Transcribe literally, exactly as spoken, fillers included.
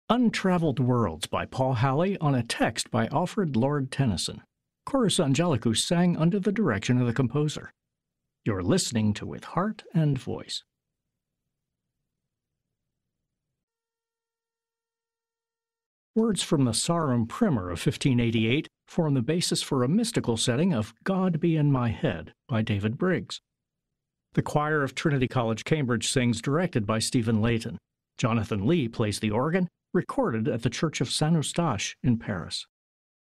Untraveled Worlds by Paul Halley on a text by Alfred Lord Tennyson. Chorus Angelicus sang under the direction of the composer. You're listening to With Heart and Voice. Words from the Sarum Primer of fifteen eighty-eight form the basis for a mystical setting of God Be in My Head by David Briggs. The choir of Trinity College, Cambridge sings, directed by Stephen Layton. Jonathan Lee plays the organ, recorded at the Church of Saint Eustache in Paris.